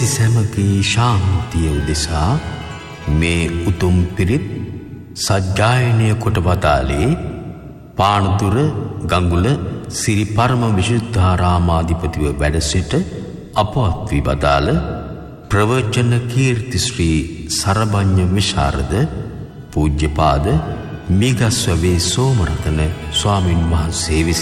ලෝකවාසී සැමගේ ශාන්තිය උදෙසා මේ උතුම් පිරිත් සජ්ජායනය කොට වදාළේ පානදුර ගඟුල සිරි පරම විශුද්ධාරාමාධිපතිව වැඩ සිට අපවත් වී වදාළ ප්‍රවචන කීර්ති ශ්‍රී සරභඤ්ඤ විශාරද පූජ්‍යපාද මිගස්වැවේ සෝමරතන ස්වාමින් වහන්සේ විසින්